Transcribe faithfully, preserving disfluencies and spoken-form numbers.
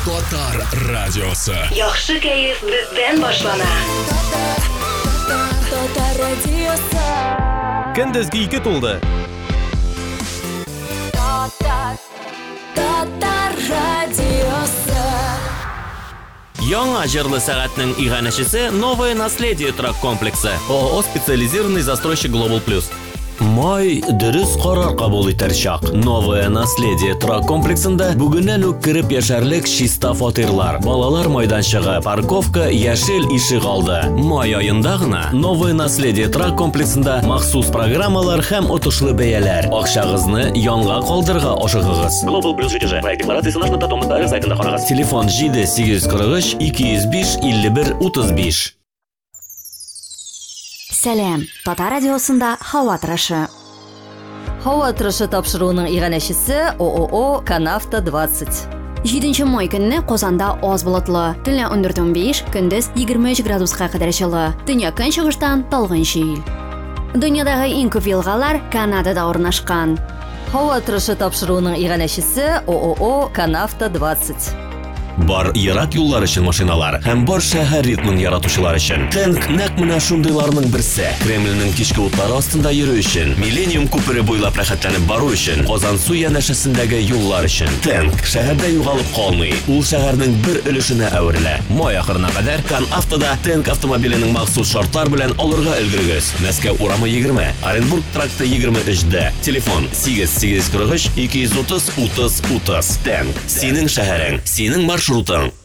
Татар радиосы. Яхшы кәеф бездән башлана. Татар радиосы. Көндезге ике тулды. Татар радиосы. Яңа җырлы сәгатьнең иганәчесе Новое наследие торак комплексы. ООО специализированный застройщик Global Plus. Май дөрес карар кабул итәр чак. Новое наследие торак комплексында бүгеннән үк кирип яшәрлек чиста фатирлар, балалар майданчыгы, парковка, яшел ишек алды. Май аенда гына Новое наследие торак комплексында махсус программалар һәм отышлы бәяләр. Акчагызны янга калдырга ашыгыгыз. Global Plus ЖТЖ проект декларациясе наш нокта том нокта р сайтында карагыз. Телефон җиде сигез кырык өч ике йөз биш илле бер утыз биш. Сәлам, Татар радиосында һава торышы. Һава торышы тапшыруының иганәчесе ООО Канавто двадцать. җиденче май көнне Казанда аз болытлы, төнлә ундүрт унбиш, көндез егерме өч градуска кадәр җылы. Төньяк-көнчыгыштан талгын җил. Дөньядагы иң күп елгалар Канадада урнашкан. Һава торышы тапшыруының иганәчесе ООО Канавто двадцать. Бар ерак юллар өчен машиналар һәм бар шәһәр ритмын яратучылар өчен. Тәнк нәкъ менә шундыйларның берсе. Кремльнең кичке утлары астында йөрү өчен, Миллениум күпере буйлап рәхәтләнеп бару өчен, Казан су янәшәсендәге юллар өчен. Тәнк шәһәрдә югалып калмый. Ул шәһәрнең бер өлешенә әверелә. Май ахырына кадәр Канавтода Тәнк автомобиленең махсус шартлар белән алырга өлгерегез. Мәскәү урамы егерме, Оренбург тракты егерме өч дә. Телефон сигез сигез кырык өч ике йөз утыз утыз утыз. Тәнк синең шәһәрең, синең маршрутың.